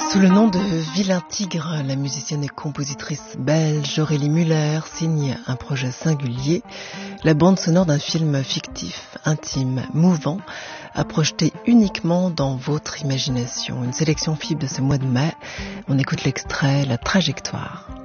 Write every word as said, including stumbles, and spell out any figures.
Sous le nom de Vilain Tigre, la musicienne et compositrice belge Aurélie Muller signe un projet singulier, la bande sonore d'un film fictif, intime, mouvant, à projeter uniquement dans votre imagination. Une sélection fibre de ce mois de mai. On écoute l'extrait La Trajectoire.